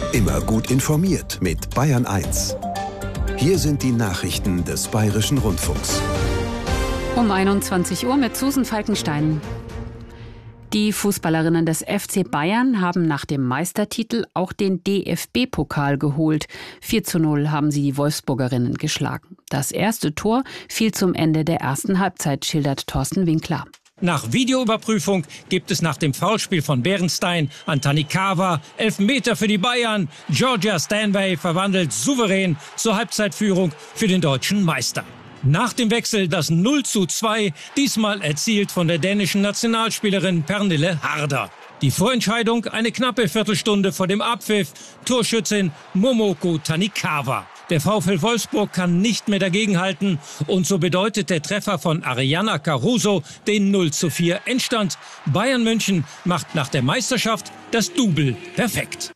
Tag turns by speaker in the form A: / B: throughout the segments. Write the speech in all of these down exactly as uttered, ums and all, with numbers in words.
A: Immer gut informiert mit Bayern eins. Hier sind die Nachrichten des Bayerischen Rundfunks.
B: Um einundzwanzig Uhr mit Susan Falkenstein. Die Fußballerinnen des F C Bayern haben nach dem Meistertitel auch den D F B-Pokal geholt. vier zu null haben sie die Wolfsburgerinnen geschlagen. Das erste Tor fiel zum Ende der ersten Halbzeit, schildert Thorsten Winkler.
C: Nach Videoüberprüfung gibt es nach dem Foulspiel von Bärenstein an Tanikawa Elfmeter für die Bayern. Georgia Stanway verwandelt souverän zur Halbzeitführung für den deutschen Meister. Nach dem Wechsel das null zu zwei, diesmal erzielt von der dänischen Nationalspielerin Pernille Harder. Die Vorentscheidung eine knappe Viertelstunde vor dem Abpfiff. Torschützin Momoko Tanikawa. Der VfL Wolfsburg kann nicht mehr dagegenhalten und so bedeutet der Treffer von Ariana Caruso den null zu vier Endstand. Bayern München macht nach der Meisterschaft das Double perfekt.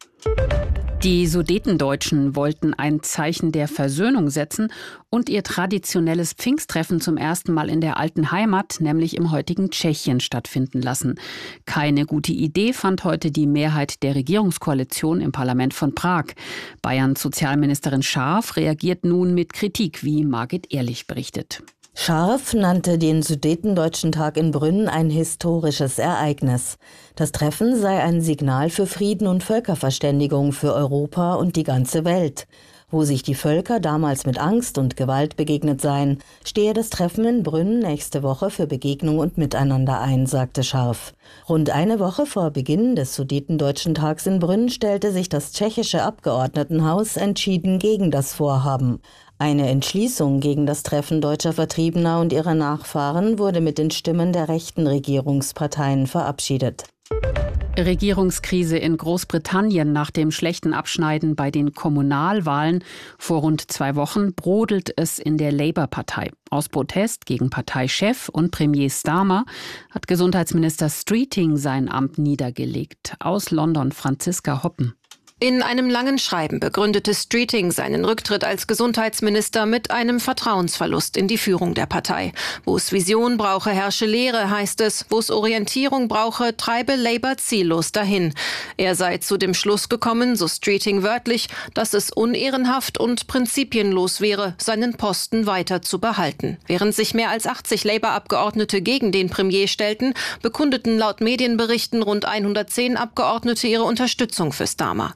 B: Die Sudetendeutschen wollten ein Zeichen der Versöhnung setzen und ihr traditionelles Pfingsttreffen zum ersten Mal in der alten Heimat, nämlich im heutigen Tschechien, stattfinden lassen. Keine gute Idee fand heute die Mehrheit der Regierungskoalition im Parlament von Prag. Bayerns Sozialministerin Scharf reagiert nun mit Kritik, wie Margit Ehrlich berichtet.
D: Scharf nannte den Sudetendeutschen Tag in Brünn ein historisches Ereignis. Das Treffen sei ein Signal für Frieden und Völkerverständigung für Europa und die ganze Welt. Wo sich die Völker damals mit Angst und Gewalt begegnet seien, stehe das Treffen in Brünn nächste Woche für Begegnung und Miteinander ein, sagte Scharf. Rund eine Woche vor Beginn des Sudetendeutschen Tags in Brünn stellte sich das tschechische Abgeordnetenhaus entschieden gegen das Vorhaben. Eine Entschließung gegen das Treffen deutscher Vertriebener und ihrer Nachfahren wurde mit den Stimmen der rechten Regierungsparteien verabschiedet.
B: Regierungskrise in Großbritannien nach dem schlechten Abschneiden bei den Kommunalwahlen vor rund zwei Wochen brodelt es in der Labour-Partei. Aus Protest gegen Parteichef und Premier Starmer hat Gesundheitsminister Streeting sein Amt niedergelegt. Aus London Franziska Hoppen.
E: In einem langen Schreiben begründete Streeting seinen Rücktritt als Gesundheitsminister mit einem Vertrauensverlust in die Führung der Partei. Wo es Vision brauche, herrsche Lehre, heißt es. Wo es Orientierung brauche, treibe Labour ziellos dahin. Er sei zu dem Schluss gekommen, so Streeting wörtlich, dass es unehrenhaft und prinzipienlos wäre, seinen Posten weiter zu behalten. Während sich mehr als achtzig Labour-Abgeordnete gegen den Premier stellten, bekundeten laut Medienberichten rund hundertzehn Abgeordnete ihre Unterstützung für Starmer.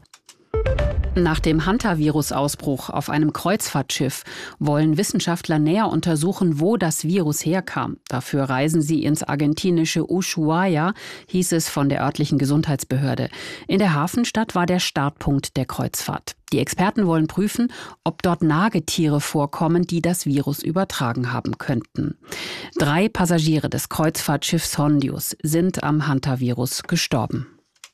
B: Nach dem Hantavirus-Ausbruch auf einem Kreuzfahrtschiff wollen Wissenschaftler näher untersuchen, wo das Virus herkam. Dafür reisen sie ins argentinische Ushuaia, hieß es von der örtlichen Gesundheitsbehörde. In der Hafenstadt war der Startpunkt der Kreuzfahrt. Die Experten wollen prüfen, ob dort Nagetiere vorkommen, die das Virus übertragen haben könnten. Drei Passagiere des Kreuzfahrtschiffs Hondius sind am Hantavirus gestorben.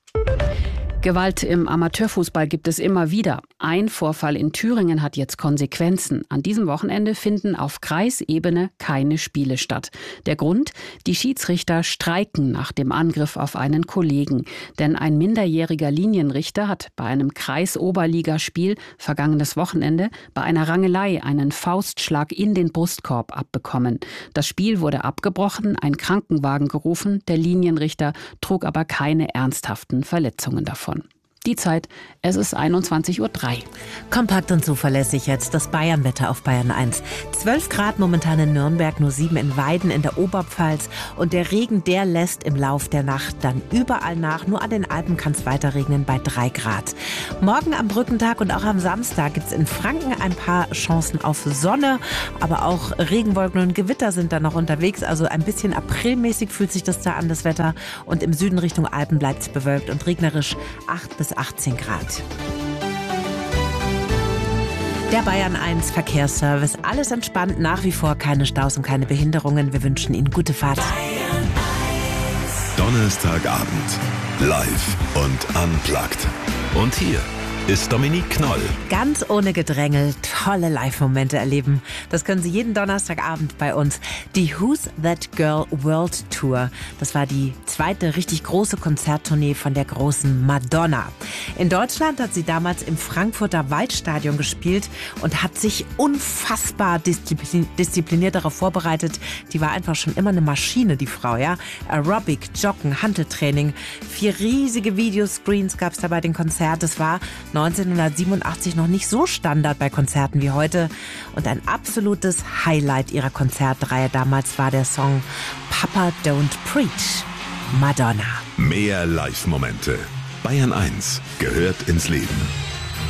B: Gewalt im Amateurfußball gibt es immer wieder. Ein Vorfall in Thüringen hat jetzt Konsequenzen. An diesem Wochenende finden auf Kreisebene keine Spiele statt. Der Grund? Die Schiedsrichter streiken nach dem Angriff auf einen Kollegen. Denn ein minderjähriger Linienrichter hat bei einem Kreisoberligaspiel vergangenes Wochenende bei einer Rangelei einen Faustschlag in den Brustkorb abbekommen. Das Spiel wurde abgebrochen, ein Krankenwagen gerufen. Der Linienrichter trug aber keine ernsthaften Verletzungen davon. Die Zeit, es ist einundzwanzig Uhr drei.
F: Kompakt und zuverlässig jetzt das Bayernwetter auf Bayern eins. zwölf Grad momentan in Nürnberg, nur sieben in Weiden in der Oberpfalz. Und der Regen, der lässt im Lauf der Nacht dann überall nach. Nur an den Alpen kann es weiter regnen bei drei Grad. Morgen am Brückentag und auch am Samstag gibt es in Franken ein paar Chancen auf Sonne. Aber auch Regenwolken und Gewitter sind da noch unterwegs. Also ein bisschen aprilmäßig fühlt sich das da an, das Wetter. Und im Süden Richtung Alpen bleibt es bewölkt und regnerisch acht bis achtzehn Grad. Der Bayern eins Verkehrsservice. Alles entspannt, nach wie vor keine Staus und keine Behinderungen. Wir wünschen Ihnen gute Fahrt.
A: Donnerstagabend. Live und unplugged. Und hier ist Dominique Knoll.
F: Ganz ohne Gedrängel tolle Live-Momente erleben. Das können Sie jeden Donnerstagabend bei uns. Die Who's That Girl World Tour. Das war die zweite richtig große Konzerttournee von der großen Madonna. In Deutschland hat sie damals im Frankfurter Waldstadion gespielt und hat sich unfassbar disziplin- diszipliniert darauf vorbereitet. Die war einfach schon immer eine Maschine, die Frau, ja. Aerobic, Joggen, Hanteltraining. Vier riesige Videoscreens gab es da bei dem Konzert. Es war neunzehnhundertsiebenundachtzig noch nicht so Standard bei Konzerten wie heute. Und ein absolutes Highlight ihrer Konzertreihe damals war der Song Papa Don't Preach, Madonna.
A: Mehr Live-Momente. Bayern eins gehört ins Leben.